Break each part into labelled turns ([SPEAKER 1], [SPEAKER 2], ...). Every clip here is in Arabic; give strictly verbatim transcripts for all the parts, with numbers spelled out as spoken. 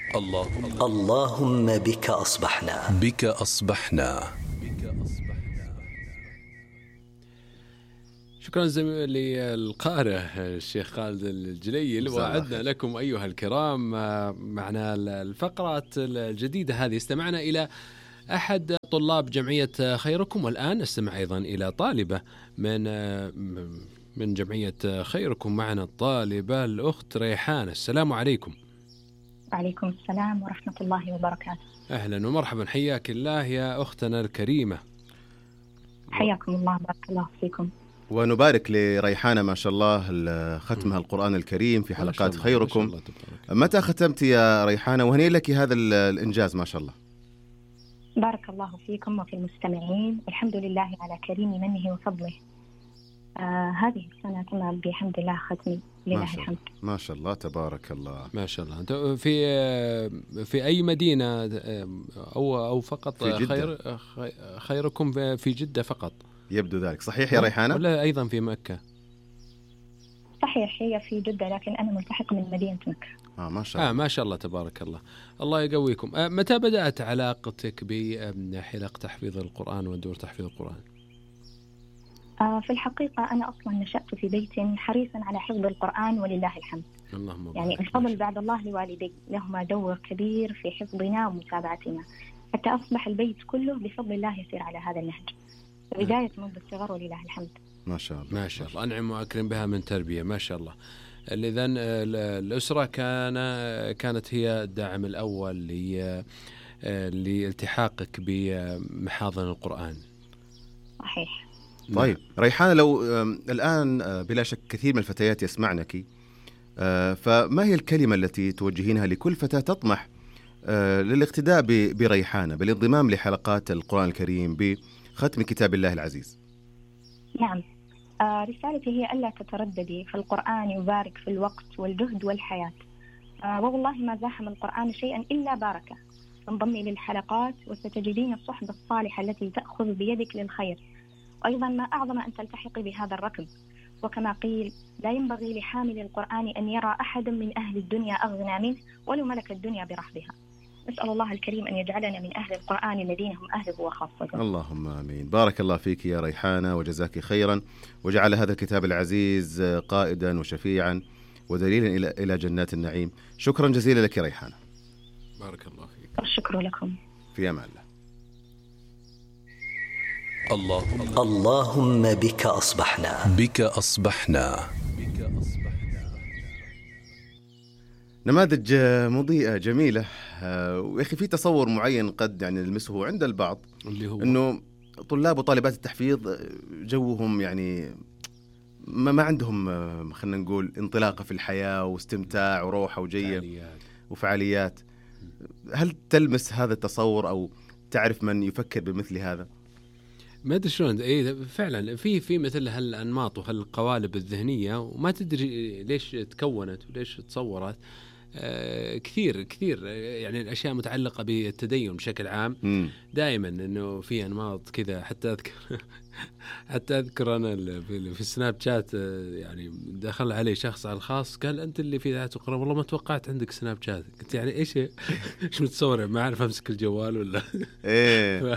[SPEAKER 1] الله
[SPEAKER 2] اللهم بك أصبحنا
[SPEAKER 1] بك أصبحنا.
[SPEAKER 3] شكرا للقارئ الشيخ خالد الجليل. وعدنا لكم أيها الكرام معنا الفقرات الجديدة هذه. استمعنا إلى أحد طلاب جمعية خيركم، والآن استمع أيضا إلى طالبة من من جمعية خيركم. معنا الطالبة الأخت ريحان. السلام عليكم.
[SPEAKER 4] وعليكم السلام ورحمة الله وبركاته.
[SPEAKER 3] أهلا ومرحبا، حياك الله يا أختنا الكريمة.
[SPEAKER 4] حياكم الله، بارك الله فيكم.
[SPEAKER 5] ونبارك لريحانة ما شاء الله ختمها القرآن الكريم في حلقات خيركم. متى ختمت يا ريحانة؟ وهنيئا لك هذا الإنجاز ما شاء الله.
[SPEAKER 4] بارك الله فيكم وفي المستمعين، والحمد لله على كريم منه وفضله. آه هذه السنة تم بحمد الله ختمي، لله الحمد.
[SPEAKER 5] ما شاء الله تبارك الله.
[SPEAKER 3] ما شاء الله. أنت في في أي مدينة أو أو فقط
[SPEAKER 5] في جدة؟
[SPEAKER 3] خير خيركم في جدة فقط؟
[SPEAKER 5] يبدو ذلك صحيح يا ريحانة؟
[SPEAKER 3] ولا أيضا في مكة؟
[SPEAKER 4] صحيح، هي في جدة لكن أنا ملتحق من مدينة مكة.
[SPEAKER 5] آه ما شاء الله.
[SPEAKER 3] آه ما شاء الله تبارك الله. الله يقويكم. آه متى بدأت علاقتك بحلق تحفيظ القرآن ودور تحفيظ القرآن؟
[SPEAKER 4] آه في الحقيقة أنا أصلا نشأت في بيت حريصا على حفظ القرآن ولله الحمد.
[SPEAKER 3] اللهم
[SPEAKER 4] يعني الفضل بعد الله لوالدي، لهما دور كبير في حفظنا ومتابعتنا، حتى أصبح البيت كله بفضل الله يسير على هذا النهج. بداية منذ الصغر ولله الحمد.
[SPEAKER 5] ما شاء الله
[SPEAKER 3] ما شاء الله. أنعم وأكرم بها من تربية ما شاء الله. إذن الأسرة كان كانت هي الداعم الأول لالتحاقك بمحاضن القرآن.
[SPEAKER 4] صحيح.
[SPEAKER 5] طيب ريحانة، لو الآن بلا شك كثير من الفتيات يسمعنك، فما هي الكلمة التي توجهينها لكل فتاة تطمح للاقتداء بريحانة، بالانضمام لحلقات القرآن الكريم، بختم كتاب الله العزيز؟
[SPEAKER 4] نعم، آه رسالتي هي ألا تترددي، فالقرآن يبارك في الوقت والجهد والحياة. آه والله ما زاحم القرآن شيئا إلا باركه. انضمي للحلقات وستجدين الصحبة الصالحة التي تأخذ بيدك للخير. وأيضا ما أعظم أن تلتحقي بهذا الركب. وكما قيل: لا ينبغي لحامل القرآن أن يرى أحدا من أهل الدنيا أغنى منه ولو ملك الدنيا برحبها. نسأل الله الكريم أن يجعلنا من أهل القرآن الذين هم أهله وخاصته.
[SPEAKER 5] اللهم آمين. بارك الله فيك يا ريحانة وجزاك خيرا، وجعل هذا الكتاب العزيز قائدا وشفيعا ودليلا إلى إلى جنات النعيم. شكرا جزيلا لك يا ريحانة.
[SPEAKER 3] بارك الله فيك.
[SPEAKER 4] الشكر لكم.
[SPEAKER 5] في أمان الله.
[SPEAKER 1] الله
[SPEAKER 2] اللهم بك أصبحنا
[SPEAKER 1] بك أصبحنا.
[SPEAKER 5] نماذج مضيئة جميلة، ويا أخي في تصور معين قد يعني نلمسه عند البعض،
[SPEAKER 3] اللي هو
[SPEAKER 5] إنه طلاب وطالبات التحفيظ جوهم يعني ما, ما عندهم خلينا نقول انطلاقة في الحياة واستمتاع وروحة وجية
[SPEAKER 3] فعاليات.
[SPEAKER 5] وفعاليات. هل تلمس هذا التصور أو تعرف من يفكر بمثل هذا؟
[SPEAKER 3] ما ادري شلون. اي فعلا في في مثل هالانماط وهالقوالب الذهنيه، وما تدري ليش تكونت وليش تصورت. آه كثير كثير يعني الاشياء متعلقه بالتدين بشكل عام.
[SPEAKER 5] مم.
[SPEAKER 3] دائما انه في انماط كذا. حتى اذكر حتى اذكر انا في السناب شات، يعني دخل علي شخص على الخاص قال: انت اللي في ذات القرآن، والله ما توقعت عندك سناب شات. قلت يعني ايش ايش متصور؟ ما اعرف امسك الجوال ولا
[SPEAKER 5] ايه.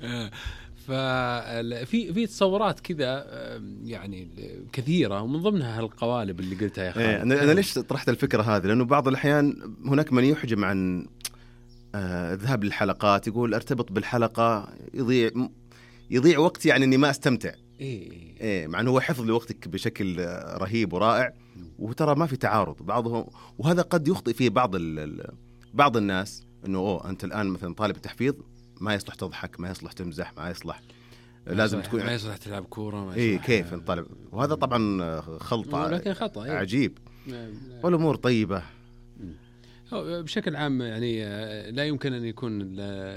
[SPEAKER 3] ففي في تصورات كذا يعني كثيرة، ومن ضمنها هالقوالب اللي قلتها يا خالد.
[SPEAKER 5] إيه. أنا, أنا ليش طرحت الفكرة هذه؟ لأنه بعض الأحيان هناك من يحجم عن آه ذهاب للحلقات، يقول ارتبط بالحلقة يضيع يضيع وقت، يعني إني ما أستمتع.
[SPEAKER 3] إيه.
[SPEAKER 5] إيه. مع أنه هو حفظ لوقتك بشكل رهيب ورائع، وترى ما في تعارض بعضهم، وهذا قد يخطئ فيه بعض بعض الناس، إنه أوه أنت الآن مثلا طالب التحفيظ ما يصلح تضحك، ما يصلح تمزح، ما يصلح لازم تكون
[SPEAKER 3] ما يصلح تلعب كورة.
[SPEAKER 5] إيه كيف الطالب، وهذا طبعا خلطة
[SPEAKER 3] لكن خطأ. إيه؟
[SPEAKER 5] عجيب. والأمور طيبة
[SPEAKER 3] بشكل عام. يعني لا يمكن أن يكون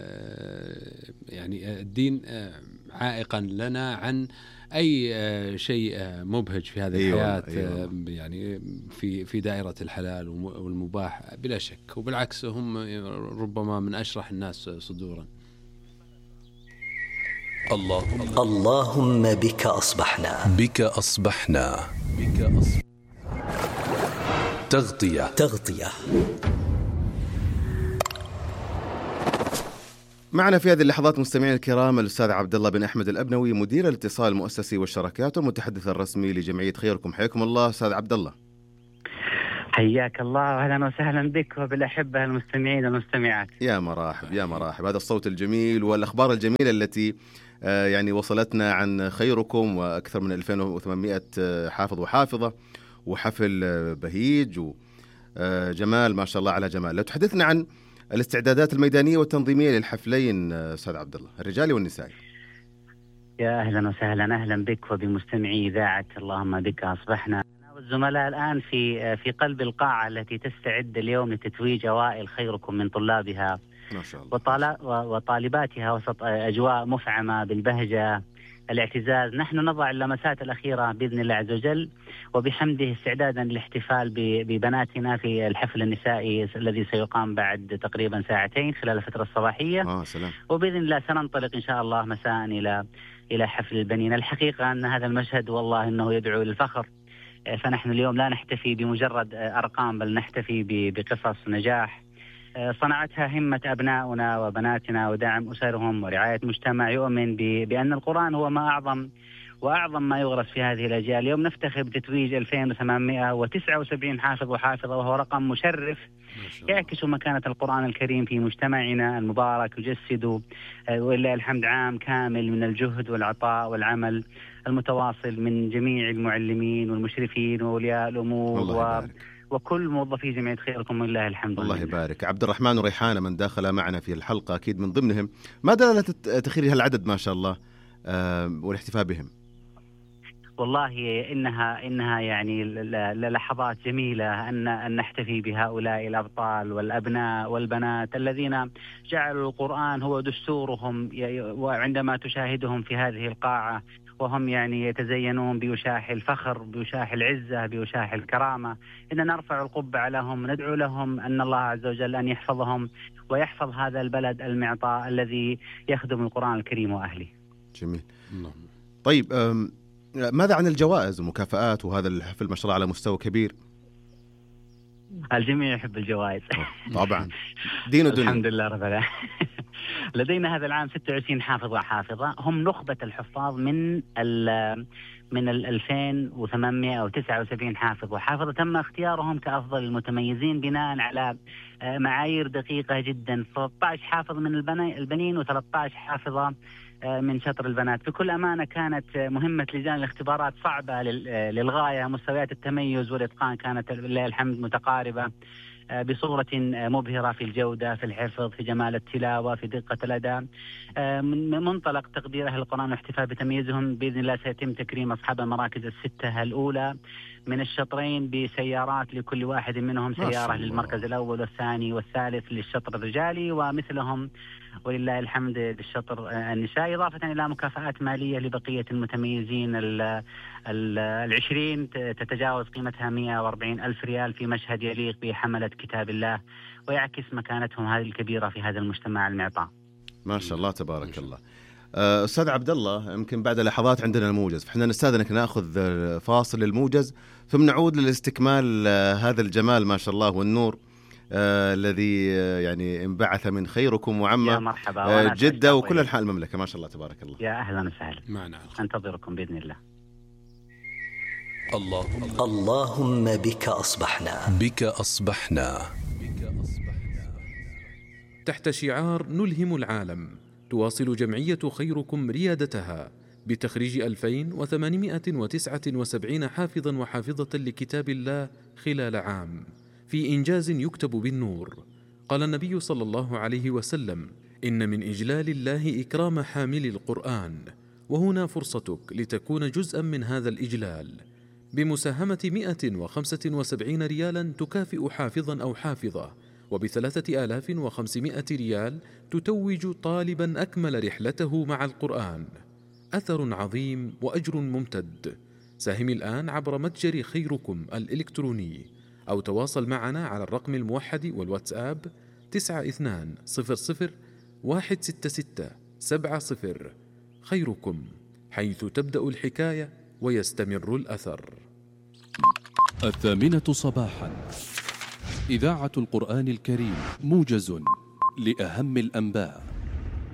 [SPEAKER 3] يعني الدين عائقا لنا عن أي شيء مبهج في هذه الحياة. أيوة. يعني في في دائرة الحلال والمباح بلا شك، وبالعكس هم ربما من أشرح الناس صدورا.
[SPEAKER 1] الله
[SPEAKER 2] اللهم بك أصبحنا
[SPEAKER 1] بك أصبحنا. بك أصبحنا. تغطية
[SPEAKER 2] تغطية
[SPEAKER 5] معنا في هذه اللحظات مستمعين الكرام الأستاذ عبد الله بن أحمد الأبنوي، مدير الاتصال المؤسسي والشراكات والمتحدث الرسمي لجمعية خيركم. حياكم الله أستاذ عبد الله.
[SPEAKER 6] حياك الله وأهلا وسهلا بك وبالأحبة المستمعين والمستمعات.
[SPEAKER 5] يا مراحب يا مراحب، هذا الصوت الجميل والأخبار الجميلة التي يعني وصلتنا عن خيركم، وأكثر من ألفين وثمانمائة حافظ وحافظة، وحفل بهيج وجمال ما شاء الله على جمال. لو تحدثنا عن الاستعدادات الميدانية والتنظيمية للحفلين أستاذ عبد الله، الرجالي والنسائي.
[SPEAKER 6] يا أهلا وسهلا، أهلا بك وبمستمعي إذاعة اللهم بك أصبحنا. والزملاء الآن في في قلب القاعة التي تستعد اليوم لتتويج أوائل خيركم من طلابها
[SPEAKER 5] ما شاء الله
[SPEAKER 6] وطالباتها وسط أجواء مفعمة بالبهجة الاعتزاز. نحن نضع اللمسات الأخيرة بإذن الله عز وجل وبحمده استعدادا للاحتفال ببناتنا في الحفل النسائي الذي سيقام بعد تقريبا ساعتين خلال الفترة الصباحية.
[SPEAKER 5] آه سلام.
[SPEAKER 6] وبإذن الله سننطلق إن شاء الله مساء إلى إلى حفل البنين. الحقيقة أن هذا المشهد والله أنه يدعو للفخر، فنحن اليوم لا نحتفي بمجرد أرقام بل نحتفي بقصص نجاح صنعتها همة أبنائنا وبناتنا ودعم أسرهم ورعاية مجتمع يؤمن بأن القرآن هو ما أعظم وأعظم ما يغرس في هذه الأجيال. اليوم نفتخر بتتويج ألفين وثمانمائة وتسعة وسبعين حافظ وحافظة، وهو رقم مشرف يعكس مكانة القرآن الكريم في مجتمعنا المبارك، يجسد ولله الحمد عام كامل من الجهد والعطاء والعمل المتواصل من جميع المعلمين والمشرفين وأولياء الأمور و... وكل موظفي جمعية خيركم ولله الحمد.
[SPEAKER 5] الله يبارك. عبد الرحمن وريحانة من داخل معنا في الحلقة أكيد من ضمنهم، ما دلالة تخير هالعدد ما شاء الله أه والاحتفاء بهم؟
[SPEAKER 6] والله إنها إنها يعني لحظات جميلة أن أن نحتفي بهؤلاء الأبطال والأبناء والبنات الذين جعلوا القرآن هو دستورهم، وعندما تشاهدهم في هذه القاعة وهم يعني يتزينون بوشاح الفخر بوشاح العزة بوشاح الكرامة، إننا نرفع القبعة لهم، ندعو لهم أن الله عز وجل أن يحفظهم ويحفظ هذا البلد المعطاء الذي يخدم القرآن الكريم وأهله.
[SPEAKER 5] جميل. طيب ماذا عن الجوائز والمكافآت وهذا الحفل ما شاء الله على مستوى كبير؟
[SPEAKER 6] الجميع يحب الجوائز
[SPEAKER 5] طبعا دين ودنيا.
[SPEAKER 6] الحمد لله رب العالمين. لدينا هذا العام ستة وعشرين حافظ وحافظة، هم نخبة الحفاظ من ال من ال ألفين وثمانمائة وتسعة وسبعين حافظ وحافظة تم اختيارهم كأفضل المتميزين بناء على معايير دقيقة جدا. ثلاثة عشر حافظ من البنين و13 حافظة من شطر البنات. بكل أمانة كانت مهمة لجان الاختبارات صعبة للغاية، مستويات التميز والإتقان كانت لله الحمد متقاربة بصورة مبهرة في الجودة، في الحفظ، في جمال التلاوة، في دقة الأداء. من منطلق تقدير أهل القرآن والاحتفاء بتمييزهم بإذن الله سيتم تكريم أصحاب المراكز الستة الأولى من الشطرين بسيارات لكل واحد منهم سيارة للمركز الأول والثاني والثالث للشطر الرجالي، ومثلهم ولله الحمد للشطر النسائي، إضافة إلى مكافآت مالية لبقية المتميزين العشرين تتجاوز قيمتها مئة وأربعين ألف ريال في مشهد يليق بحملة كتاب الله ويعكس مكانتهم هذه الكبيرة في هذا المجتمع المعطاء.
[SPEAKER 5] ما شاء الله تبارك الله. أستاذ عبد الله، يمكن بعد لحظات عندنا الموجز، فإحنا نستاذنك نأخذ فاصل للموجز ثم نعود لاستكمال هذا الجمال ما شاء الله والنور آه الذي آه يعني انبعث من خيركم وعما آه جدة وكل أنحاء المملكة. ما شاء الله تبارك الله.
[SPEAKER 6] يا أهلا وسهلا
[SPEAKER 3] معنا،
[SPEAKER 6] أنتظركم بإذن الله.
[SPEAKER 1] اللهم
[SPEAKER 2] اللهم بك أصبحنا
[SPEAKER 1] بك أصبحنا
[SPEAKER 7] تحت شعار نلهم العالم، تواصل جمعية خيركم ريادتها بتخريج ألفين وثمانمائة وتسعة وسبعين حافظا وحافظة لكتاب الله خلال عام في إنجاز يكتب بالنور. قال النبي صلى الله عليه وسلم: إن من إجلال الله إكرام حامل القرآن، وهنا فرصتك لتكون جزءا من هذا الإجلال بمساهمة مئة وخمسة وسبعين ريالا تكافئ حافظا أو حافظة، وبثلاثة آلاف وخمسمائة ريال تتوج طالبا أكمل رحلته مع القرآن. أثر عظيم وأجر ممتد. ساهم الآن عبر متجر خيركم الإلكتروني أو تواصل معنا على الرقم الموحد والواتساب تسعة اثنان صفر صفر واحد ستة ستة سبعة صفر. خيركم، حيث تبدأ الحكاية ويستمر الأثر.
[SPEAKER 1] الثامنة صباحا، إذاعة القرآن الكريم، موجز لأهم الأنباء.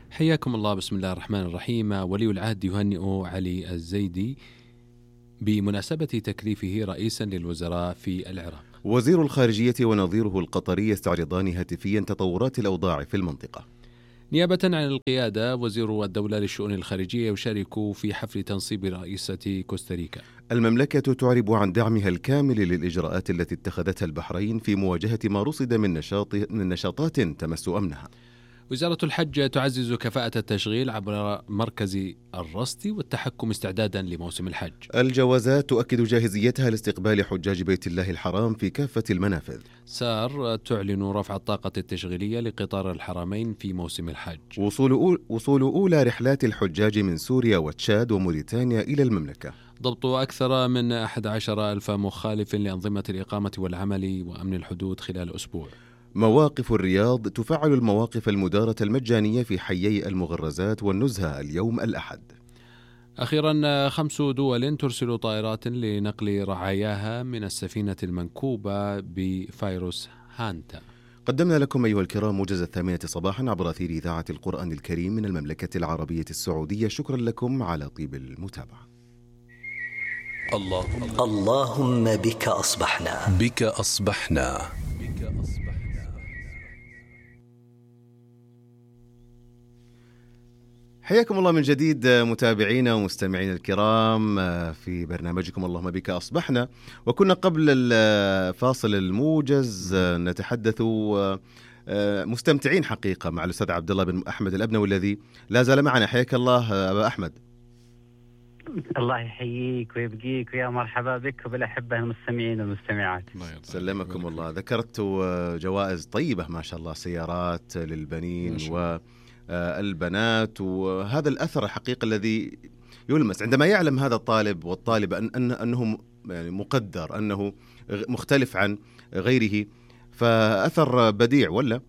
[SPEAKER 3] حياكم الله. بسم الله الرحمن الرحيم. ولي العهد يهنئ علي الزيدي بمناسبة تكليفه رئيسا للوزراء في العراق.
[SPEAKER 5] وزير الخارجية ونظيره القطري يستعرضان هاتفيا تطورات الأوضاع في المنطقة.
[SPEAKER 3] نيابة عن القيادة، وزير الدولة للشؤون الخارجية يشارك في حفل تنصيب رئيسة كوستاريكا.
[SPEAKER 5] المملكة تعرب عن دعمها الكامل للإجراءات التي اتخذتها البحرين في مواجهة ما رصد من نشاط من نشاطات تمس أمنها.
[SPEAKER 3] وزارة الحج تعزز كفاءة التشغيل عبر مركز الرصد والتحكم استعدادا لموسم الحج.
[SPEAKER 5] الجوازات تؤكد جاهزيتها لاستقبال حجاج بيت الله الحرام في كافة المنافذ.
[SPEAKER 3] سار تعلن رفع الطاقة التشغيلية لقطار الحرمين في موسم الحج.
[SPEAKER 5] وصول أول وصول أولى رحلات الحجاج من سوريا وتشاد وموريتانيا إلى المملكة.
[SPEAKER 3] ضبط أكثر من أحد عشر ألف مخالف لأنظمة الإقامة والعمل وأمن الحدود خلال أسبوع.
[SPEAKER 5] مواقف الرياض تفعل المواقف المدارة المجانية في حيي المغرزات والنزهة اليوم الأحد.
[SPEAKER 3] أخيرا، خمس دول ترسل طائرات لنقل رعاياها من السفينة المنكوبة بفيروس هانتا.
[SPEAKER 5] قدمنا لكم أيها الكرام موجز الثامنة صباحا عبر أثير إذاعة القرآن الكريم من المملكة العربية السعودية. شكرا لكم على طيب المتابعة.
[SPEAKER 1] الله
[SPEAKER 2] اللهم بك أصبحنا
[SPEAKER 1] بك أصبحنا
[SPEAKER 5] حياكم الله من جديد متابعينا ومستمعينا الكرام في برنامجكم اللهم بك أصبحنا. وكنا قبل الفاصل الموجز نتحدث مستمتعين حقيقة مع الأستاذ عبد الله بن أحمد الأبنوي الذي لا زال معنا. حياك الله أبا أحمد.
[SPEAKER 6] الله يحييك ويبقيك ويا مرحبا بك وبالأحبة المستمعين والمستمعات.
[SPEAKER 5] سلمكم الله. ذكرت جوائز طيبة ما شاء الله، سيارات للبنين والبنات، وهذا الأثر الحقيقي الذي يلمس عندما يعلم هذا الطالب والطالبة أن أن أنه يعني مقدر، أنه مختلف عن غيره، فأثر بديع ولا؟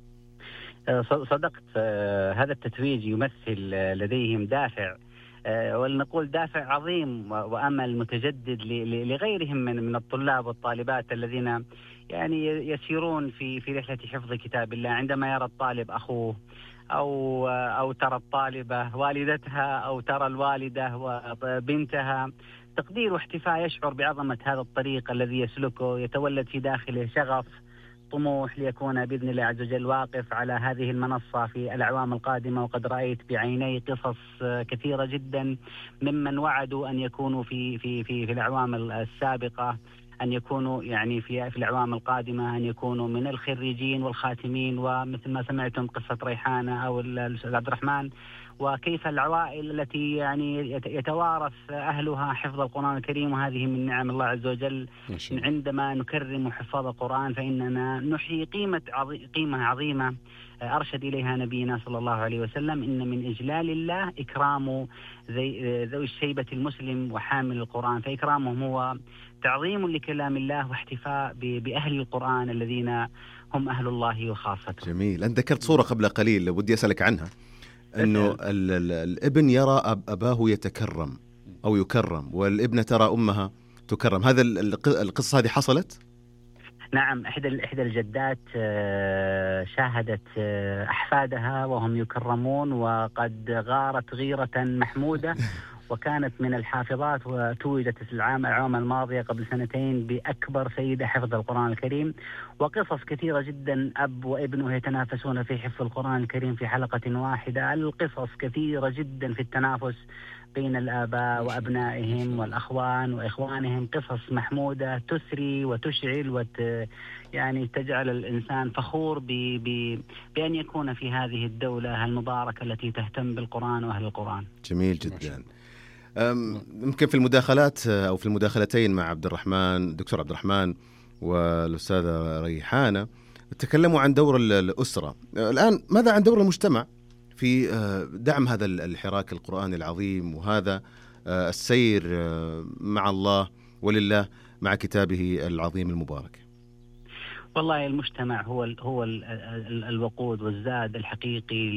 [SPEAKER 6] صدقت. هذا التتويج يمثل لديهم دافع، ولنقول دافع عظيم وأمل متجدد لغيرهم من من الطلاب والطالبات الذين يعني يسيرون في في رحلة حفظ كتاب الله. عندما يرى الطالب أخوه أو أو ترى الطالبة والدتها أو ترى الوالدة وبنتها، تقدير واحتفاء، يشعر بعظمة هذا الطريق الذي يسلكه، يتولد في داخله شغف طموح ليكون بإذن الله عز وجل واقف على هذه المنصة في الأعوام القادمة. وقد رأيت بعيني قصص كثيرة جدا ممن وعدوا أن يكونوا في في في في الأعوام السابقة، أن يكونوا يعني في في الأعوام القادمة أن يكونوا من الخريجين والخاتمين. ومثل ما سمعتم قصة ريحانة أو الأستاذ عبد الرحمن، وكيف العوائل التي يعني يتوارث أهلها حفظ القرآن الكريم، وهذه من نعم الله عز وجل. عندما نكرم حفاظ القرآن فإننا نحيي قيمة عظي قيمة عظيمة أرشد إليها نبينا صلى الله عليه وسلم: إن من إجلال الله إكرام ذوي الشيبة المسلم وحامل القرآن. فإكرامهم هو تعظيم لكلام الله واحتفاء بأهل القرآن الذين هم أهل الله وخاصته.
[SPEAKER 5] جميل. أنت ذكرت صورة قبل قليل ودي أسألك عنها، أنه الابن يرى أباه يتكرم أو يكرم، والابنة ترى أمها تكرم. هذا القصة هذه حصلت؟
[SPEAKER 6] نعم. إحدى إحدى الجدات شاهدت أحفادها وهم يكرمون، وقد غارت غيرة محمودة، وكانت من الحافظات، وتوجت العام العام الماضية قبل سنتين بأكبر سيدة حفظ القرآن الكريم. وقصص كثيرة جدا، أب وابنه يتنافسون في حفظ القرآن الكريم في حلقة واحدة. القصص كثيرة جدا في التنافس بين الآباء وأبنائهم والأخوان وإخوانهم، قصص محمودة تسري وتشعل وت يعني تجعل الإنسان فخور ب... ب... بأن يكون في هذه الدولة المباركة التي تهتم بالقرآن وأهل القرآن.
[SPEAKER 5] جميل جدا. يمكن في المداخلات أو في المداخلتين مع عبد الرحمن، دكتور عبد الرحمن والأستاذة ريحانة، تكلموا عن دور الأسرة. الآن ماذا عن دور المجتمع في دعم هذا الحراك القرآني العظيم وهذا السير مع الله ولله مع كتابه العظيم المبارك؟
[SPEAKER 6] والله المجتمع هو ال هو ال ال الوقود والزاد الحقيقي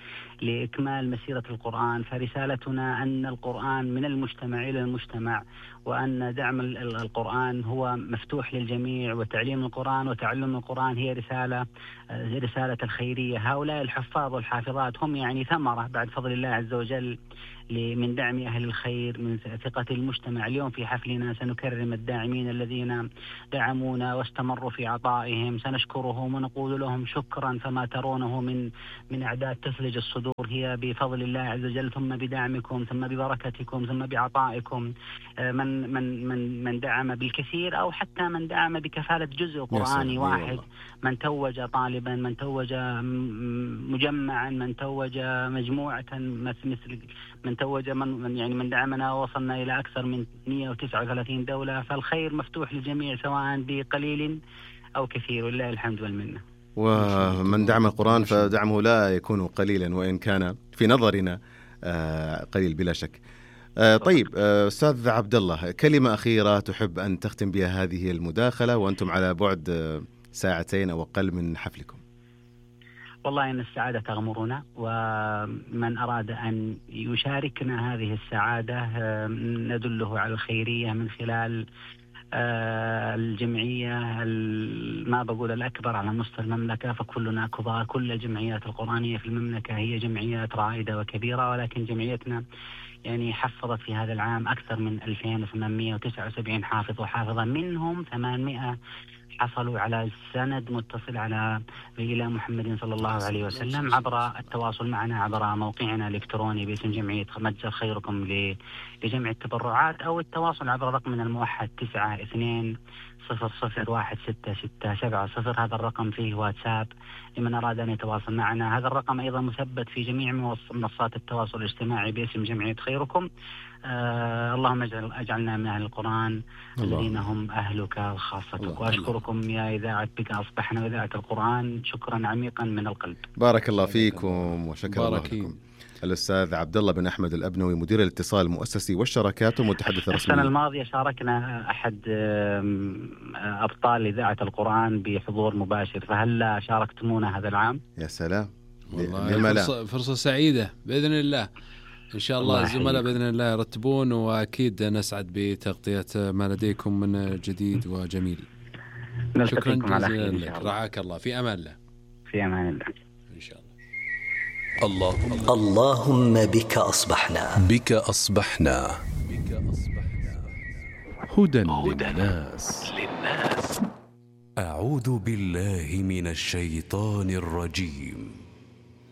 [SPEAKER 6] لإكمال مسيرة القرآن. فرسالتنا أن القرآن من المجتمع إلى المجتمع، وأن دعم القرآن هو مفتوح للجميع، وتعليم القرآن وتعلم القرآن هي رسالة رسالة الخيرية. هؤلاء الحفاظ والحافظات هم يعني ثمرة بعد فضل الله عز وجل من دعم أهل الخير، من ثقة المجتمع. اليوم في حفلنا سنكرم الداعمين الذين دعمونا واستمروا في عطائهم، سنشكرهم ونقول لهم شكرا، فما ترونه من من أعداد تثلج الصدور هي بفضل الله عز وجل، ثم بدعمكم، ثم ببركتكم، ثم بعطائكم. من من من من دعم بالكثير أو حتى من دعم بكفالة جزء قرآني واحد، من توج طالبا، من توج مجمعا، من توج مجموعة، مثل من توج من يعني من دعمنا ووصلنا إلى أكثر من مئة وتسعة وثلاثين دولة. فالخير مفتوح للجميع سواء بقليل أو كثير، ولله الحمد والمنة.
[SPEAKER 5] ومن دعم القرآن فدعمه لا يكون قليلا وإن كان في نظرنا قليل بلا شك. طيب أستاذ عبد الله، كلمة أخيرة تحب أن تختم بها هذه المداخلة وأنتم على بعد ساعتين أو أقل من حفلكم؟
[SPEAKER 6] والله إن السعادة تغمرنا، ومن أراد أن يشاركنا هذه السعادة ندله على الخيرية من خلال الجمعية، ما بقول الأكبر على مستوى المملكة، فكلنا كبار. كل الجمعيات القرآنية في المملكة هي جمعيات رائدة وكبيرة، ولكن جمعيتنا يعني حفظت في هذا العام أكثر من ألفين وثمانمئة وتسعة وسبعين حافظ وحافظة، منهم ثمانمئة حصلوا على سند متصل على إلى محمد صلى الله عليه وسلم عبر التواصل معنا عبر موقعنا الإلكتروني باسم جمعية متجر خيركم لجمع التبرعات، أو التواصل عبر رقمنا الموحد تسعة اثنين صفر صفر واحد ستة ستة سبعة صفر. هذا الرقم فيه واتساب لمن أراد أن يتواصل معنا. هذا الرقم أيضا مثبت في جميع منصات التواصل الاجتماعي باسم جمعية خيركم. آه اللهم اجعل اجعلنا من أهل القرآن الذين هم أهلك وخاصتك. وأشكركم يا إذاعة بك أصبحنا وإذاعة القرآن شكرا عميقا من القلب.
[SPEAKER 5] بارك الله فيكم وشكر الله لكم. الأستاذ عبد الله بن أحمد الأبنوي، مدير الاتصال المؤسسي والشراكات ومتحدث الرسمي.
[SPEAKER 6] السنة الماضية شاركنا أحد أبطال إذاعة القرآن بحضور مباشر، فهل لا شاركتمونا هذا العام؟
[SPEAKER 5] يا سلام،
[SPEAKER 3] والله فرصة, فرصة سعيدة بإذن الله. إن شاء الله الزملاء بإذن الله يرتبون، وأكيد نسعد بتغطية ما لديكم من جديد وجميل. شكرا جزيلا لك، رعاك الله، في أمان الله.
[SPEAKER 6] في أمان الله
[SPEAKER 3] إن شاء الله.
[SPEAKER 2] الله اللهم بك أصبحنا
[SPEAKER 1] بك أصبحنا
[SPEAKER 7] هدى للناس.
[SPEAKER 1] أعوذ بالله من الشيطان الرجيم.